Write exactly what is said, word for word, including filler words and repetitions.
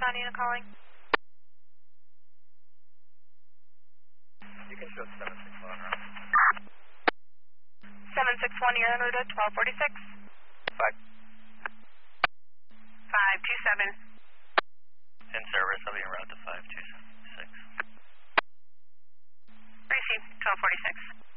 ground unit calling. You can show seven six one route. seven six one, you're en route at twelve forty-six. Five. five two seven. In service, I'll be en route to five two six. Receive, twelve forty-six.